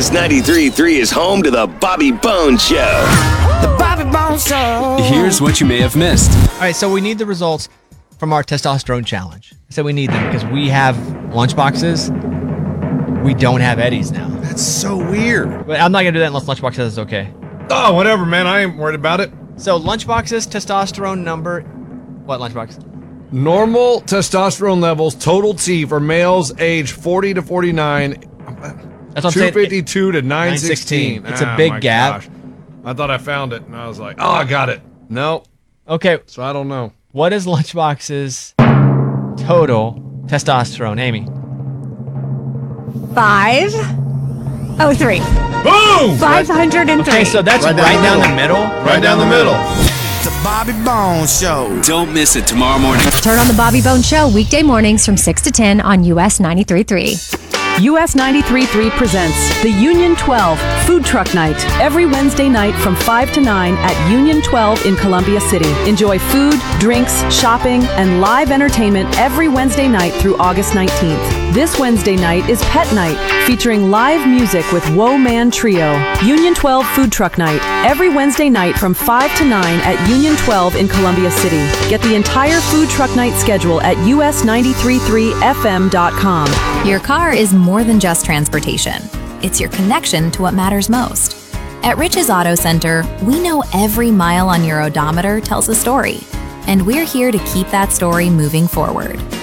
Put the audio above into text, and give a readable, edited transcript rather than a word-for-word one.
US 93.3 is home to the Bobby Bones Show. The Bobby Bones Show. Here's what you may have missed. All right, so we need the results from our testosterone challenge. I said we need them because we have lunchboxes. We don't have Eddie's now. That's so weird. But I'm not going to do that unless Lunchbox says it's okay. Oh, whatever, man. I ain't worried about it. So Lunchbox's testosterone number... What, Lunchbox? Normal testosterone levels, total T for males age 40 to 49. That's what I'm saying. 252 to 916. It's a big gap. Gosh. I thought I found it, and I was like, oh, I got it. No. Okay. So I don't know. What is Lunchbox's total testosterone, Amy? 503. Boom! 503. Okay, so that's right down the middle. Right down the middle. The Bobby Bones Show. Don't miss it tomorrow morning. Turn on the Bobby Bones Show weekday mornings from 6 to 10 on US 93.3. US 93.3 presents the Union 12 Food Truck Night every Wednesday night from 5 to 9 at Union 12 in Columbia City. Enjoy food, drinks, shopping, and live entertainment every Wednesday night through August 19th. This Wednesday night is Pet Night, featuring live music with Woe Man Trio. Union 12 Food Truck Night every Wednesday night from 5 to 9 at Union 12 in Columbia City. Get the entire Food Truck Night schedule at us933fm.com. Your car is more than just transportation. It's your connection to what matters most. At Rich's Auto Center, we know every mile on your odometer tells a story, and we're here to keep that story moving forward.